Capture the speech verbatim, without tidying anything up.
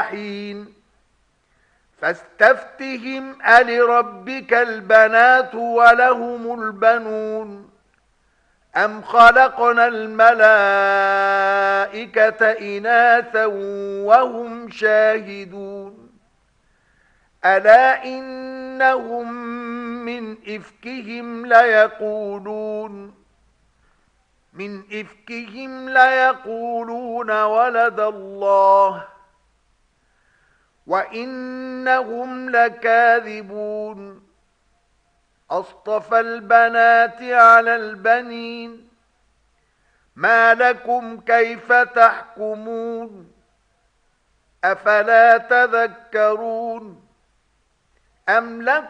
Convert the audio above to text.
حين فاستفتهم ألربك البنات ولهم البنون أم خلقنا الملائكة إناثا وهم شاهدون ألا إنهم من إفكهم ليقولون من إفكهم ليقولون ولد الله وإنهم لكاذبون أصطفى البنات على البنين ما لكم كيف تحكمون أفلا تذكرون أم لكم